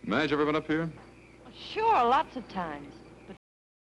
Madge ever been up here? Sure, lots of times.